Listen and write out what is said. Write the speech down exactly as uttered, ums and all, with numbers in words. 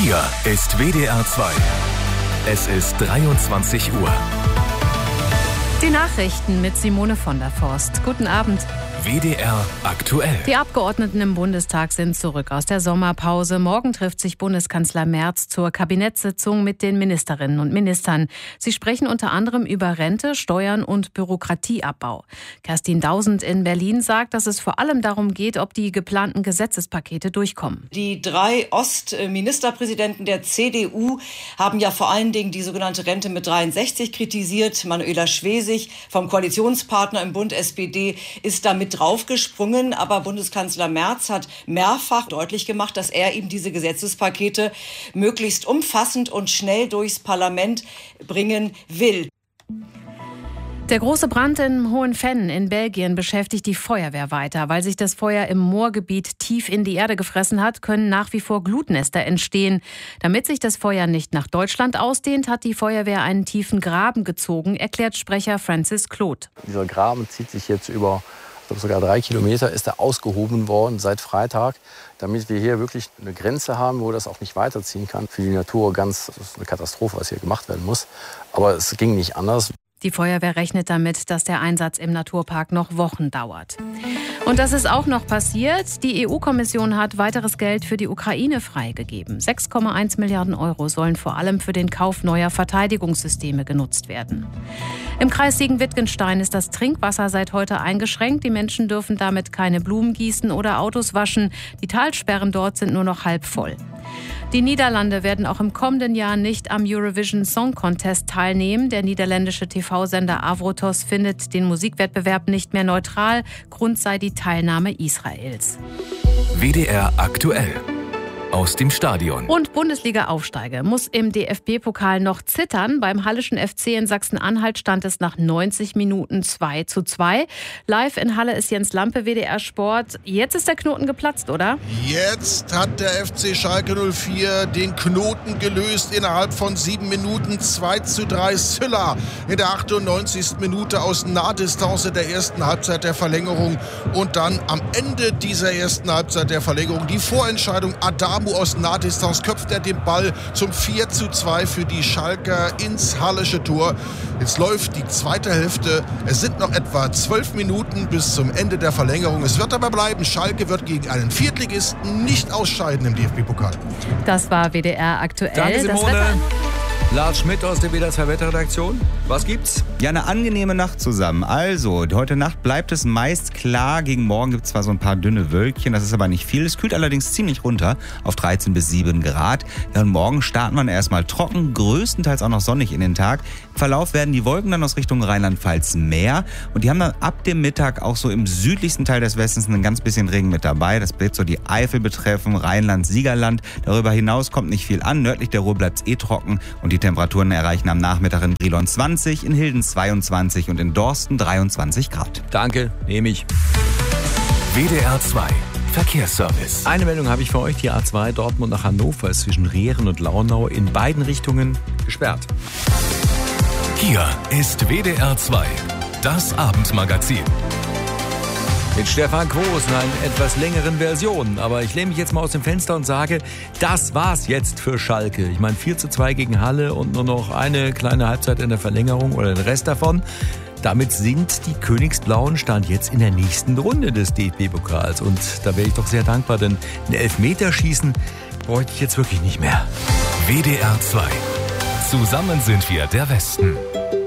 Hier ist W D R zwei. Es ist dreiundzwanzig Uhr. Die Nachrichten mit Simone von der Forst. Guten Abend. W D R aktuell. Die Abgeordneten im Bundestag sind zurück aus der Sommerpause. Morgen trifft sich Bundeskanzler Merz zur Kabinettssitzung mit den Ministerinnen und Ministern. Sie sprechen unter anderem über Rente, Steuern und Bürokratieabbau. Kerstin Dausend in Berlin sagt, dass es vor allem darum geht, ob die geplanten Gesetzespakete durchkommen. Die drei Ostministerpräsidenten der C D U haben ja vor allen Dingen die sogenannte Rente mit dreiundsechzig kritisiert. Manuela Schwesig vom Koalitionspartner im Bund S P D ist damit draufgesprungen, aber Bundeskanzler Merz hat mehrfach deutlich gemacht, dass er eben diese Gesetzespakete möglichst umfassend und schnell durchs Parlament bringen will. Der große Brand in Hohenfenn in Belgien beschäftigt die Feuerwehr weiter. Weil sich das Feuer im Moorgebiet tief in die Erde gefressen hat, können nach wie vor Glutnester entstehen. Damit sich das Feuer nicht nach Deutschland ausdehnt, hat die Feuerwehr einen tiefen Graben gezogen, erklärt Sprecher Francis Kloth. Dieser Graben zieht sich jetzt über ich glaube, sogar drei Kilometer, ist er ausgehoben worden seit Freitag, damit wir hier wirklich eine Grenze haben, wo das auch nicht weiterziehen kann. Für die Natur ganz das ist eine Katastrophe, was hier gemacht werden muss. Aber es ging nicht anders. Die Feuerwehr rechnet damit, dass der Einsatz im Naturpark noch Wochen dauert. Und das ist auch noch passiert. Die E U-Kommission hat weiteres Geld für die Ukraine freigegeben. sechs Komma eins Milliarden Euro sollen vor allem für den Kauf neuer Verteidigungssysteme genutzt werden. Im Kreis Siegen-Wittgenstein ist das Trinkwasser seit heute eingeschränkt. Die Menschen dürfen damit keine Blumen gießen oder Autos waschen. Die Talsperren dort sind nur noch halb voll. Die Niederlande werden auch im kommenden Jahr nicht am Eurovision Song Contest teilnehmen. Der niederländische T V-Sender Avrotos findet den Musikwettbewerb nicht mehr neutral. Grund sei die Teilnahme Israels. W D R aktuell. Aus dem Stadion. Und Bundesliga-Aufsteiger muss im D F B-Pokal noch zittern. Beim Hallischen F C in Sachsen-Anhalt stand es nach neunzig Minuten zwei zu zwei. Live in Halle ist Jens Lampe, W D R Sport. Jetzt ist der Knoten geplatzt, oder? Jetzt hat der F C Schalke null vier den Knoten gelöst. Innerhalb von sieben Minuten zwei zu drei. Sylla in der achtundneunzigsten Minute aus Nahdistanz in der ersten Halbzeit der Verlängerung. Und dann am Ende dieser ersten Halbzeit der Verlängerung die Vorentscheidung. Adamu aus Nahdistanz köpft er den Ball zum vier zu zwei für die Schalker ins Hallische Tor. Jetzt läuft die zweite Hälfte. Es sind noch etwa zwölf Minuten bis zum Ende der Verlängerung. Es wird aber bleiben, Schalke wird gegen einen Viertligisten nicht ausscheiden im D F B-Pokal. Das war W D R aktuell. Danke, Simone. Das Wetter. Lars Schmidt aus der W D R zwei Wetterredaktion. Was gibt's? Ja, eine angenehme Nacht zusammen. Also, heute Nacht bleibt es meist klar. Gegen morgen gibt es zwar so ein paar dünne Wölkchen, das ist aber nicht viel. Es kühlt allerdings ziemlich runter auf dreizehn bis sieben Grad. Ja, und morgen starten wir erstmal trocken, größtenteils auch noch sonnig in den Tag. Im Verlauf werden die Wolken dann aus Richtung Rheinland-Pfalz mehr. Und die haben dann ab dem Mittag auch so im südlichsten Teil des Westens ein ganz bisschen Regen mit dabei. Das wird so die Eifel betreffen, Rheinland, Siegerland. Darüber hinaus kommt nicht viel an. Nördlich der Ruhr bleibt es eh trocken und die Temperaturen erreichen am Nachmittag in Brilon zwanzig, in Hilden zweiundzwanzig und in Dorsten dreiundzwanzig Grad. Danke, nehme ich. W D R zwei Verkehrsservice. Eine Meldung habe ich für euch. Die A zwei Dortmund nach Hannover ist zwischen Rehren und Launau in beiden Richtungen gesperrt. Hier ist W D R zwei, das Abendmagazin. Mit Stefan Groß in einer etwas längeren Version. Aber ich lehne mich jetzt mal aus dem Fenster und sage, das war's jetzt für Schalke. Ich meine vier zu zwei gegen Halle und nur noch eine kleine Halbzeit in der Verlängerung oder den Rest davon. Damit sind die Königsblauen Stand jetzt in der nächsten Runde des D F B-Pokals. Und da wäre ich doch sehr dankbar, denn ein Elfmeterschießen bräuchte ich jetzt wirklich nicht mehr. W D R zwei. Zusammen sind wir der Westen.